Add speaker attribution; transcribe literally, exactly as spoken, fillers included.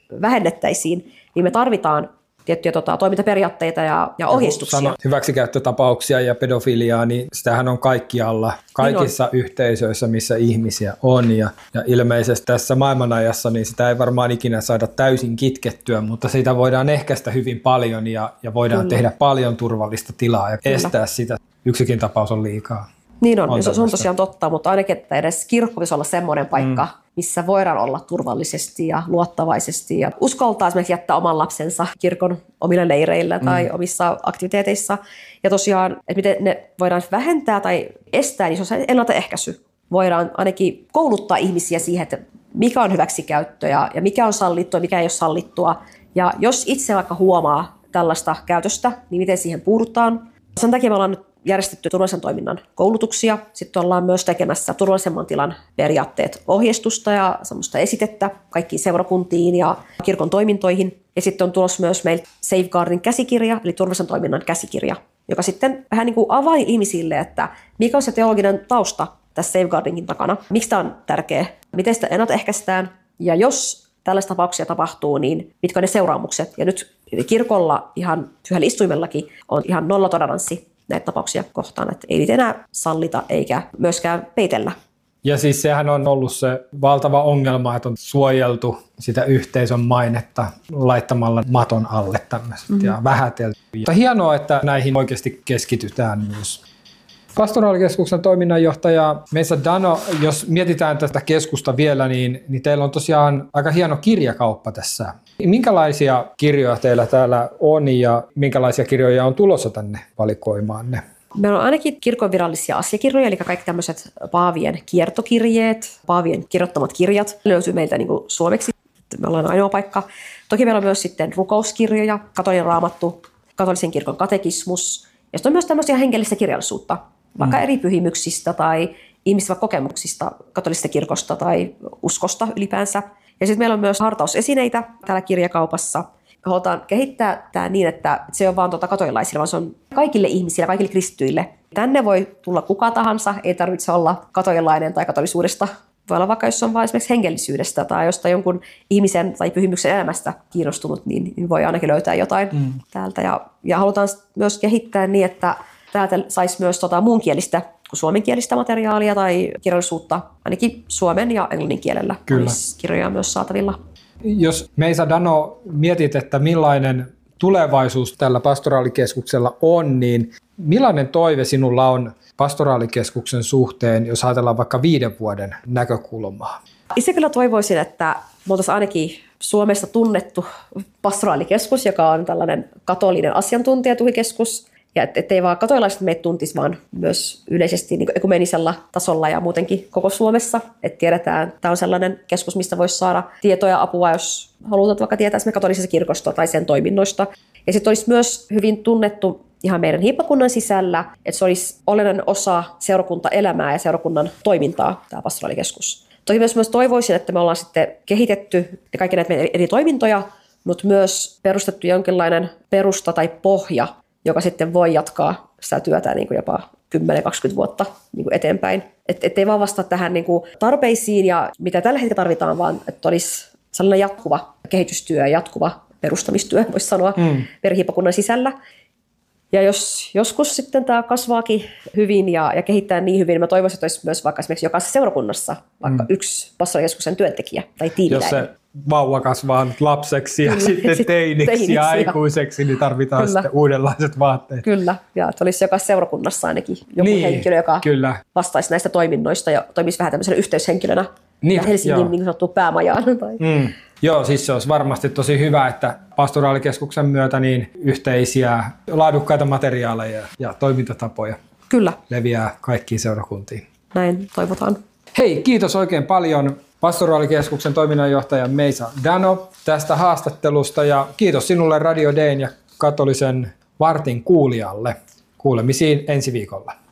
Speaker 1: vähennettäisiin, niin me tarvitaan tiettyjä tota, toimintaperiaatteita ja, ja ohjeistuksia.
Speaker 2: Sano hyväksikäyttötapauksia ja pedofiliaa, niin sitähän on kaikkialla, kaikissa niin on. Yhteisöissä, missä ihmisiä on. Ja, ja ilmeisesti tässä maailmanajassa niin sitä ei varmaan ikinä saada täysin kitkettyä, mutta sitä voidaan ehkäistä hyvin paljon ja, ja voidaan Kyllä. tehdä paljon turvallista tilaa ja Kyllä. estää sitä. Yksikin tapaus on liikaa.
Speaker 1: Niin on, on se on tosiaan totta, mutta ainakin että edes kirkko pitäisi olla semmoinen paikka, mm. missä voidaan olla turvallisesti ja luottavaisesti ja uskaltaa esimerkiksi jättää oman lapsensa kirkon omille leireillä tai mm. omissa aktiviteeteissa. Ja tosiaan, että miten ne voidaan vähentää tai estää, niin se on ennaltaehkäisy. Voidaan ainakin kouluttaa ihmisiä siihen, että mikä on hyväksikäyttöä ja, ja mikä on sallittua ja mikä ei ole sallittua. Ja jos itse vaikka huomaa tällaista käytöstä, niin miten siihen puututaan. Sen takia me ollaan nyt järjestetty turvallisen toiminnan koulutuksia. Sitten ollaan myös tekemässä turvallisemman tilan periaatteet ohjeistusta ja semmoista esitettä kaikkiin seurakuntiin ja kirkon toimintoihin. Ja sitten on tulossa myös meillä Safeguardin käsikirja, eli turvallisen toiminnan käsikirja, joka sitten vähän niin kuin avaa ihmisille, että mikä on se teologinen tausta tässä Safeguardingin takana, miksi tämä on tärkeä, miten sitä ennaltaehkäistään ja jos tällaisia tapauksia tapahtuu, niin mitkä on ne seuraamukset. Ja nyt kirkolla ihan pyhällä istuimellakin on ihan nollatoleranssi näitä tapauksia kohtaan, että ei niitä enää sallita eikä myöskään peitellä.
Speaker 2: Ja siis sehän on ollut se valtava ongelma, että on suojeltu sitä yhteisön mainetta laittamalla maton alle tämmöiset mm-hmm. ja vähätelty. Mutta hienoa, että näihin oikeasti keskitytään myös. Pastoraalikeskuksen toiminnanjohtaja Meisa Dano, jos mietitään tätä keskusta vielä, niin, niin teillä on tosiaan aika hieno kirjakauppa tässä. Minkälaisia kirjoja teillä täällä on ja minkälaisia kirjoja on tulossa tänne valikoimaanne?
Speaker 1: Meillä on ainakin kirkon virallisia asiakirjoja, eli kaikki tämmöiset paavien kiertokirjeet, paavien kirjoittamat kirjat löytyy meiltä niin kuin suomeksi. Me ollaan ainoa paikka. Toki meillä on myös sitten rukouskirjoja, katolinen raamattu, katolisen kirkon katekismus. Ja sitten on myös tämmöisiä hengellistä kirjallisuutta, vaikka mm. eri pyhimyksistä tai ihmisten kokemuksista katolisesta kirkosta tai uskosta ylipäänsä. Ja sitten meillä on myös hartausesineitä täällä kirjakaupassa. Me halutaan kehittää tämä niin, että se on vaan tuota katolilaisille, vaan se on kaikille ihmisille, kaikille kristityille. Tänne voi tulla kuka tahansa, ei tarvitse olla katolilainen tai katolisuudesta. Voi olla vaikka, jos on vain esimerkiksi hengellisyydestä tai jostain jonkun ihmisen tai pyhimyksen elämästä kiinnostunut, niin voi ainakin löytää jotain mm. täältä. Ja, ja halutaan myös kehittää niin, että täältä saisi myös tota muunkielistä kuin suomenkielistä materiaalia tai kirjallisuutta, ainakin suomen ja englannin kielellä.
Speaker 2: Kyllä.
Speaker 1: Kirjoja myös saatavilla.
Speaker 2: Jos Meisa Dano mietit, että millainen tulevaisuus tällä pastoraalikeskuksella on, niin millainen toive sinulla on pastoraalikeskuksen suhteen, jos ajatellaan vaikka viiden vuoden näkökulmaa?
Speaker 1: Itse kyllä toivoisin, että me oltaisiin ainakin Suomessa tunnettu pastoraalikeskus, joka on tällainen katolinen asiantuntijatukikeskus. Ja ettei vaan katolilaiset meitä tuntisi, vaan myös yleisesti niin kuin ekumenisella tasolla ja muutenkin koko Suomessa. Että tiedetään, että tämä on sellainen keskus, mistä voisi saada tietoa ja apua, jos halutaan vaikka tietää esimerkiksi katolisesta kirkosta tai sen toiminnoista. Ja sitten olisi myös hyvin tunnettu ihan meidän hiippakunnan sisällä, että se olisi olennainen osa seurakuntaelämää ja seurakunnan toimintaa, tämä pastoraalikeskus. Toki myös, myös toivoisin, että me ollaan sitten kehitetty kaikki näitä meidän eri toimintoja, mutta myös perustettu jonkinlainen perusta tai pohja, joka sitten voi jatkaa sitä työtä niin kuin jopa kymmenen kaksikymmentä vuotta niin kuin eteenpäin. Et, ettei vaan vastata tähän niin kuin tarpeisiin ja mitä tällä hetkellä tarvitaan, vaan että olisi sellainen jatkuva kehitystyö ja jatkuva perustamistyö, voisi sanoa, mm. perhiippakunnan sisällä. Ja jos joskus sitten tämä kasvaakin hyvin ja, ja kehittää niin hyvin, niin mä toivoisin, että olisi myös vaikka esimerkiksi jokaisessa seurakunnassa vaikka mm. yksi pastoraalikeskuksen työntekijä tai tiimiläinen.
Speaker 2: Jos se vauva kasvaa nyt lapseksi ja Kyllä. sitten sit teiniksi, teiniksi ja aikuiseksi, niin tarvitaan Kyllä. sitten uudenlaiset vaatteet.
Speaker 1: Kyllä, ja että olisi jokaisessa seurakunnassa ainakin joku niin, henkilö, joka Kyllä. vastaisi näistä toiminnoista ja toimisi vähän tämmöisenä yhteyshenkilönä niin, ja Helsingin niin sanottu päämajaan. Tai.
Speaker 2: Mm. Joo, siis se olisi varmasti tosi hyvä, että pastoraalikeskuksen myötä niin yhteisiä laadukkaita materiaaleja ja toimintatapoja
Speaker 1: Kyllä.
Speaker 2: leviää kaikkiin seurakuntiin.
Speaker 1: Näin toivotaan.
Speaker 2: Hei, kiitos oikein paljon pastoraalikeskuksen toiminnanjohtaja Meisa Dano tästä haastattelusta ja kiitos sinulle Radio Dayn ja katolisen vartin kuulijalle. Kuulemisiin ensi viikolla.